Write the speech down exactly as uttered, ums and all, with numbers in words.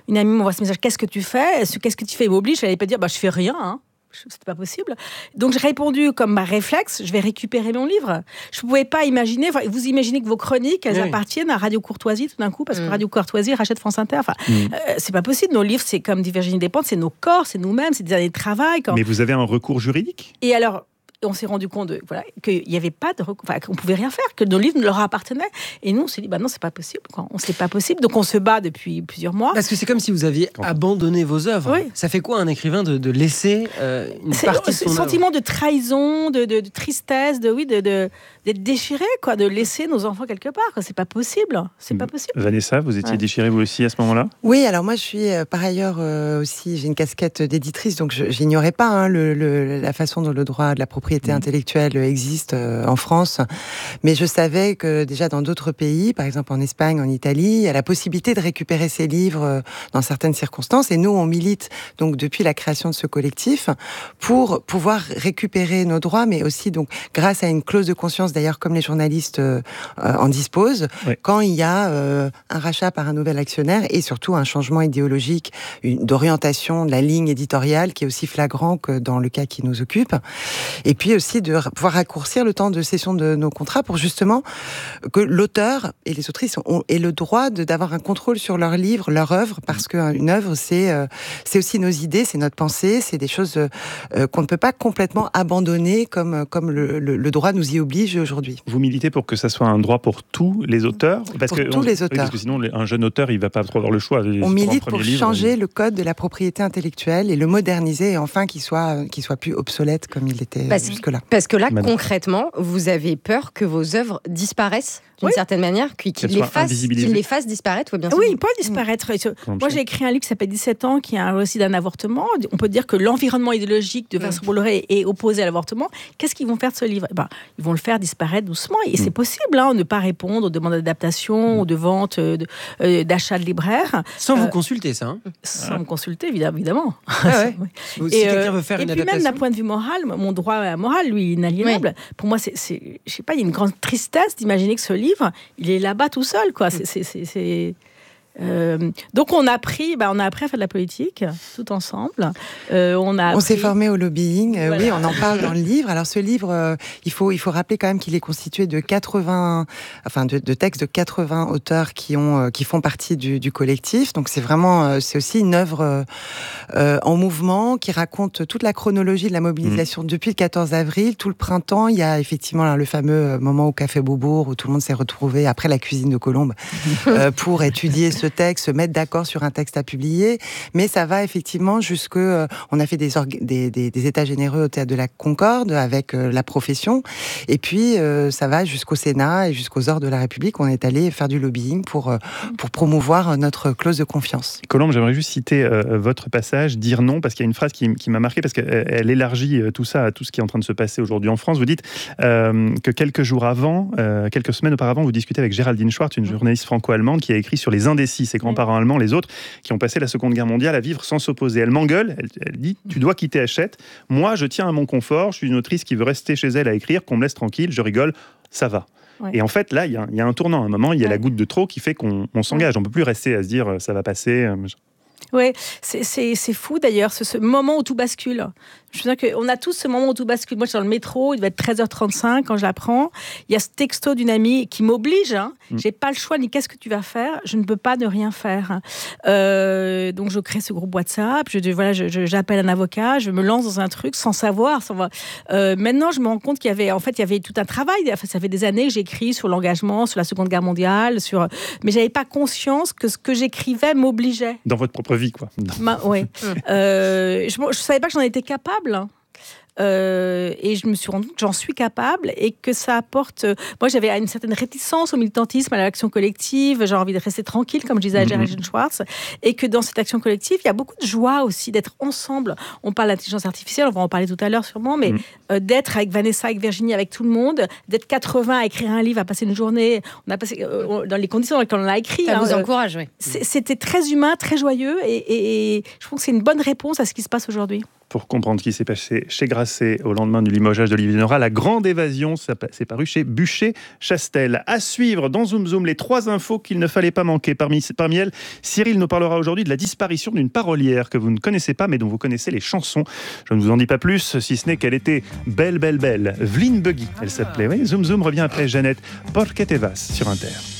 une amie m'envoie ce message, qu'est-ce que tu fais ? Qu'est-ce que tu fais ? Il m'oblige, je n'allais pas dire, bah, je fais rien, hein. C'était pas possible. Donc j'ai répondu comme ma réflexe, je vais récupérer mon livre. Je pouvais pas imaginer, enfin, vous imaginez que vos chroniques, elles oui. appartiennent à Radio Courtoisie tout d'un coup, parce que mmh. Radio Courtoisie rachète France Inter. Enfin, mmh. euh, c'est pas possible. Nos livres, c'est comme dit Virginie Despentes, c'est nos corps, c'est nous-mêmes, c'est des années de travail. Quand... Mais vous avez un recours juridique ? Et alors, on s'est rendu compte de, voilà, qu'il n'y avait pas de recours, enfin, qu'on pouvait rien faire, que nos livres leur appartenaient. Et nous, on s'est dit, bah non, c'est pas possible. Quoi. On c'est pas possible. Donc on se bat depuis plusieurs mois. Parce que c'est comme si vous aviez abandonné vos œuvres. Oui. Ça fait quoi un écrivain de, de laisser euh, une c'est, partie de son œuvre ? C'est sentiment de trahison, de, de, de tristesse, de oui, de, de d'être déchiré, quoi, de laisser nos enfants quelque part. Quoi. C'est pas possible. C'est pas possible. Vanessa, vous étiez ouais. déchirée vous aussi à ce moment-là ? Oui, alors moi je suis euh, par ailleurs euh, aussi, j'ai une casquette d'éditrice, donc je, j'ignorais pas hein, le, le, la façon dont le droit de la propriété mmh. intellectuelle existe euh, en France, mais je savais que déjà dans d'autres pays, par exemple en Espagne, en Italie, il y a la possibilité de récupérer ces livres euh, dans certaines circonstances, et nous on milite donc depuis la création de ce collectif pour pouvoir récupérer nos droits, mais aussi donc grâce à une clause de conscience, d'ailleurs comme les journalistes euh, en disposent, oui. quand il y a euh, un rachat par un nouvel actionnaire et surtout un changement idéologique, une, d'orientation de la ligne éditoriale qui est aussi flagrant que dans le cas qui nous occupe, et puis aussi de pouvoir raccourcir le temps de cession de nos contrats pour justement que l'auteur et les autrices ont, aient le droit de, d'avoir un contrôle sur leur livre, leur œuvre, parce qu'une œuvre, c'est, euh, c'est aussi nos idées, c'est notre pensée, c'est des choses euh, qu'on ne peut pas complètement abandonner comme, comme le, le, le droit nous y oblige aujourd'hui. Vous militez pour que ça soit un droit pour tous les auteurs ? Parce Pour que tous on, les auteurs. Oui, parce que sinon, un jeune auteur, il ne va pas trop avoir le choix. On milite pour livre, changer il... le code de la propriété intellectuelle et le moderniser, et enfin qu'il soit, qu'il soit plus obsolète comme il était parce, jusque-là. Parce que là, Madame. concrètement, vous avez peur que vos œuvres disparaissent d'une oui. certaine manière, qu'ils, qu'ils, les fassent, qu'ils les fassent disparaître, oui, bien sûr. Oui, pas disparaître. Mmh. Moi, j'ai écrit un livre qui s'appelle dix-sept ans, qui est un récit d'un avortement. On peut dire que l'environnement idéologique de Vincent mmh. Bolloré est opposé à l'avortement. Qu'est-ce qu'ils vont faire de ce livre ? ben, Ils vont le faire disparaître doucement. Et mmh. c'est possible, hein, ne pas répondre aux demandes d'adaptation, mmh. ou de vente, de, euh, d'achat de libraire. Sans euh, vous consulter, ça hein Sans ah. me consulter, évidemment. Ah ouais. oui. Si et quelqu'un veut faire euh, une et adaptation. Et puis même d'un point de vue moral, mon droit moral, lui, inaliénable. Oui. Pour moi, c'est, c'est, je sais pas, il y a une grande tristesse d'imaginer que ce livre, il est là-bas tout seul, quoi. C'est, c'est, c'est, c'est... Euh, donc on a appris, bah on a appris à faire de la politique tout ensemble. Euh, on a appris... on s'est formé au lobbying. Voilà. Oui, on en parle dans le livre. Alors ce livre, euh, il faut il faut rappeler quand même qu'il est constitué de quatre-vingts, enfin de, de textes de quatre-vingts auteurs qui ont euh, qui font partie du, du collectif. Donc c'est vraiment euh, c'est aussi une œuvre euh, en mouvement qui raconte toute la chronologie de la mobilisation mmh. depuis le quatorze avril, tout le printemps. Il y a effectivement là, le fameux moment au Café Beaubourg où tout le monde s'est retrouvé après la cuisine de Colombe euh, pour étudier ce texte, se mettre d'accord sur un texte à publier, mais ça va effectivement jusque... Euh, on a fait des, orga- des, des, des états généreux au Théâtre de la Concorde avec euh, la profession, et puis euh, ça va jusqu'au Sénat et jusqu'aux ordres de la République. On est allé faire du lobbying pour, euh, pour promouvoir notre clause de confiance. Colombe, j'aimerais juste citer euh, votre passage, dire non, parce qu'il y a une phrase qui, qui m'a marqué, parce qu'elle elle élargit tout ça à tout ce qui est en train de se passer aujourd'hui en France. Vous dites euh, que quelques jours avant, euh, quelques semaines auparavant, vous discutez avec Géraldine Schwartz, une journaliste franco-allemande qui a écrit sur les indécis, ses grands-parents allemands, les autres, qui ont passé la Seconde Guerre mondiale à vivre sans s'opposer. Elle m'engueule, elle, elle dit « Tu dois quitter Hachette. Moi, je tiens à mon confort. Je suis une autrice qui veut rester chez elle à écrire, qu'on me laisse tranquille. Je rigole. Ça va. » Ouais. Et en fait, là, il y, y a un tournant. À un moment, il y a ouais. la goutte de trop qui fait qu'on on s'engage. Ouais. On ne peut plus rester à se dire « Ça va passer. » Oui, c'est, c'est, c'est fou d'ailleurs, ce, ce moment où tout bascule. Je me souviens qu'on a tous ce moment où tout bascule. Moi, je suis dans le métro, il devait être treize heures trente-cinq quand je l'apprends. Il y a ce texto d'une amie qui m'oblige. Hein. Mmh. J'ai pas le choix, ni qu'est-ce que tu vas faire ? Je ne peux pas ne rien faire. Euh, donc, je crée ce groupe WhatsApp. Je, voilà, je, je, j'appelle un avocat. Je me lance dans un truc sans savoir. Sans... Euh, maintenant, je me rends compte qu'il y avait, en fait, il y avait tout un travail. Enfin, ça fait des années que j'écris sur l'engagement, sur la Seconde Guerre mondiale, sur... mais j'avais pas conscience que ce que j'écrivais m'obligeait. Dans votre propre vie, quoi. Ma, ouais. euh, je, je savais pas que j'en étais capable. Euh, et je me suis rendu compte que j'en suis capable et que ça apporte... Euh, moi, j'avais une certaine réticence au militantisme, à l'action collective. J'ai envie de rester tranquille, comme je disais à Géraldine Schwartz. Et que dans cette action collective, il y a beaucoup de joie aussi d'être ensemble. On parle d'intelligence artificielle, on va en parler tout à l'heure sûrement, mais mmh. euh, d'être avec Vanessa, avec Virginie, avec tout le monde, d'être quatre-vingts à écrire un livre, à passer une journée. On a passé, euh, dans les conditions dans lesquelles on l'a écrit. Ça hein, vous euh, encourage, oui. C'était très humain, très joyeux. Et, et, et je trouve que c'est une bonne réponse à ce qui se passe aujourd'hui. pour comprendre ce qui s'est passé chez Grasset au lendemain du limogeage d'Olivier Nora. La grande évasion, ça c'est paru chez Bucher-Chastel. À suivre dans Zoom Zoom, les trois infos qu'il ne fallait pas manquer. Parmi, parmi elles, Cyril nous parlera aujourd'hui de la disparition d'une parolière que vous ne connaissez pas, mais dont vous connaissez les chansons. Je ne vous en dis pas plus, si ce n'est qu'elle était belle, belle, belle. Vline Buggy, elle s'appelait. Oui, Zoom Zoom revient après Jeannette Porque te vas sur Inter.